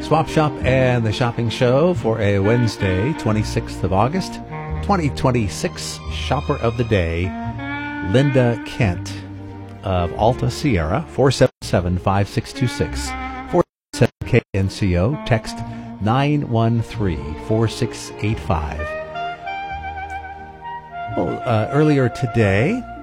Swap Shop and the Shopping Show for a Wednesday, 26th of August, 2026. Shopper of the Day, Linda Kent of Alta Sierra, 477-5626. 477-KNCO, text 913-4685. Well, earlier today,